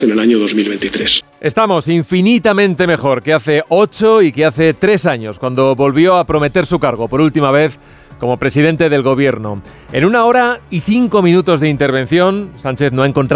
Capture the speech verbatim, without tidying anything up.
en el año dos mil veintitrés. Estamos infinitamente mejor que hace ocho y que hace tres años, cuando volvió a prometer su cargo por última vez como presidente del gobierno. En una hora y cinco minutos de intervención, Sánchez no ha encontrado